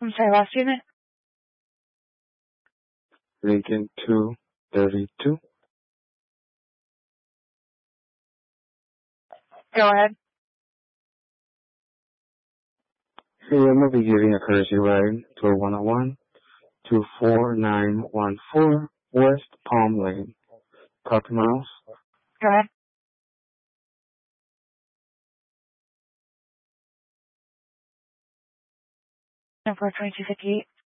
I'm sorry, last unit? Lincoln 232. Go ahead. Hey, I'm going to be giving a courtesy ride to a 101 24914 West Palm Lane. Copy, Miles. Go ahead. Number 2258.